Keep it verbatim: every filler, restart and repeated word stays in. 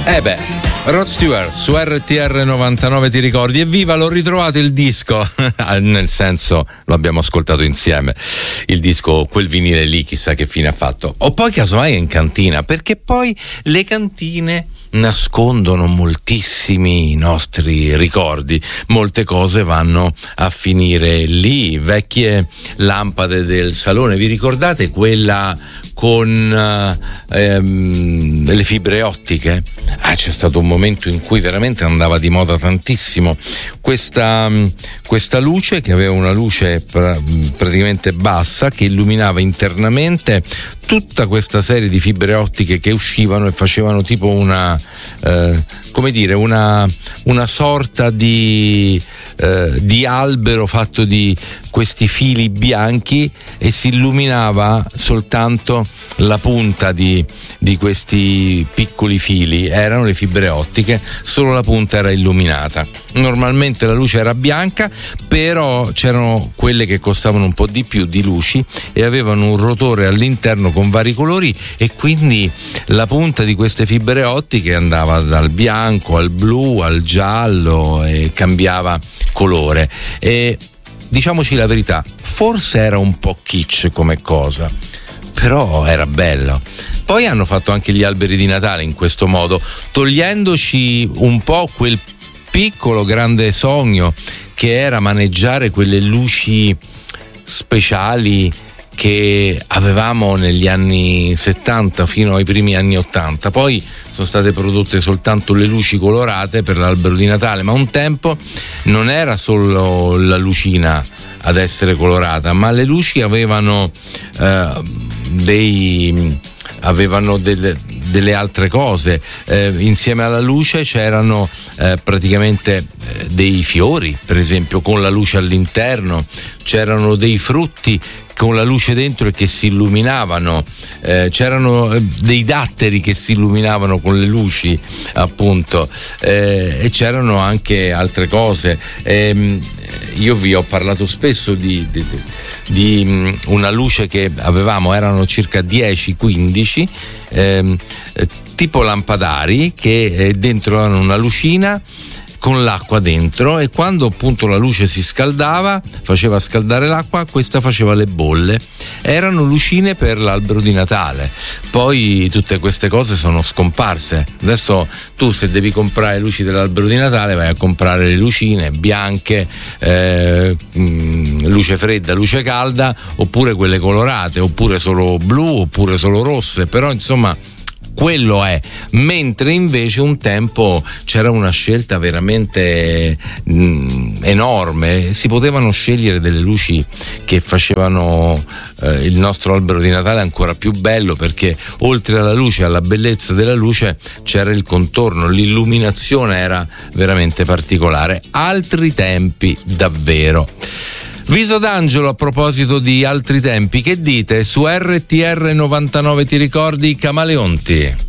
Eh beh, Rod Stewart su R T R novantanove, ti ricordi? Evviva, l'ho ritrovato il disco, nel senso lo abbiamo ascoltato insieme, il disco, quel vinile lì, chissà che fine ha fatto. O poi casomai è in cantina, perché poi le cantine nascondono moltissimi nostri ricordi, molte cose vanno a finire lì, vecchie lampade del salone, vi ricordate quella con ehm, le fibre ottiche? Ah, c'è stato un momento in cui veramente andava di moda tantissimo questa, questa luce, che aveva una luce pra- praticamente bassa, che illuminava internamente tutta questa serie di fibre ottiche che uscivano e facevano tipo una eh, come dire una, una sorta di eh, di albero fatto di questi fili bianchi, e si illuminava soltanto la punta di, di questi piccoli fili, erano le fibre ottiche, solo la punta era illuminata. Normalmente la luce era bianca, però c'erano quelle che costavano un po' di più di luci e avevano un rotore all'interno con vari colori, e quindi la punta di queste fibre ottiche andava dal bianco al blu al giallo e cambiava colore. E diciamoci la verità, forse era un po' kitsch come cosa, però era bello. Poi hanno fatto anche gli alberi di Natale in questo modo, togliendoci un po' quel piccolo grande sogno che era maneggiare quelle luci speciali che avevamo negli anni settanta fino ai primi anni ottanta. Poi sono state prodotte soltanto le luci colorate per l'albero di Natale, ma un tempo non era solo la lucina ad essere colorata, ma le luci avevano eh, dei avevano delle, delle altre cose. Eh, insieme alla luce c'erano eh, praticamente eh, dei fiori, per esempio, con la luce all'interno, c'erano dei frutti con la luce dentro e che si illuminavano, eh, c'erano dei datteri che si illuminavano con le luci, appunto, eh, e c'erano anche altre cose. Eh, io vi ho parlato spesso di, di, di una luce che avevamo, erano circa dieci quindici eh, tipo lampadari, che dentro erano una lucina con l'acqua dentro, e quando appunto la luce si scaldava, faceva scaldare l'acqua, questa faceva le bolle. Erano lucine per l'albero di Natale. Poi tutte queste cose sono scomparse. Adesso tu, se devi comprare luci dell'albero di Natale, vai a comprare le lucine bianche, eh, luce fredda, luce calda, oppure quelle colorate, oppure solo blu, oppure solo rosse. Però insomma quello è, mentre invece un tempo c'era una scelta veramente mh, enorme, si potevano scegliere delle luci che facevano eh, il nostro albero di Natale ancora più bello, perché oltre alla luce, alla bellezza della luce, c'era il contorno, l'illuminazione era veramente particolare. Altri tempi davvero. Viso d'angelo, a proposito di altri tempi, che dite? Su R T R novantanove, ti ricordi i Camaleonti?